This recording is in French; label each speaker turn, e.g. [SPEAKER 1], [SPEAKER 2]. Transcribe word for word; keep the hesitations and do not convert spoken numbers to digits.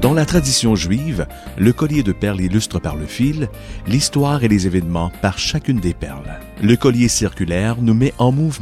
[SPEAKER 1] Dans la tradition juive, le collier de perles illustre par le fil l'histoire et les événements par chacune des perles. Le collier circulaire nous met en mouvement